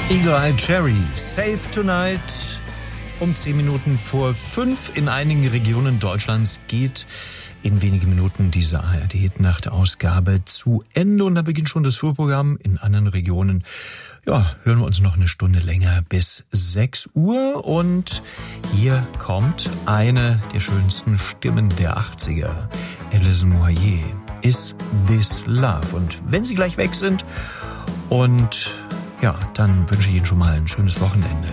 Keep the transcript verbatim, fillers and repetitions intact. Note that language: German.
Eagle Eye Cherry, Save Tonight. Um zehn Minuten vor fünf in einigen Regionen Deutschlands geht in wenigen Minuten diese A R D-Nacht-Ausgabe zu Ende. Und da beginnt schon das Vorprogramm. In anderen Regionen, ja, hören wir uns noch eine Stunde länger bis sechs Uhr. Und hier kommt eine der schönsten Stimmen der achtziger. Alison Moyet, Is This Love? Und wenn Sie gleich weg sind und ja, dann wünsche ich Ihnen schon mal ein schönes Wochenende.